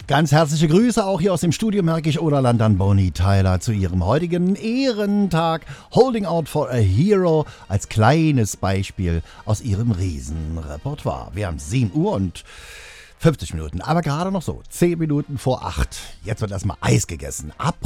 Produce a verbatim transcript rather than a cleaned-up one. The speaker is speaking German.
Ganz herzliche Grüße auch hier aus dem Studio Märkisch Oderland an Bonnie Tyler zu ihrem heutigen Ehrentag. Holding Out for a Hero als kleines Beispiel aus ihrem Riesenrepertoire. Wir haben sieben Uhr und fünfzig Minuten, aber gerade noch so zehn Minuten vor acht. Jetzt wird erstmal Eis gegessen. Apropos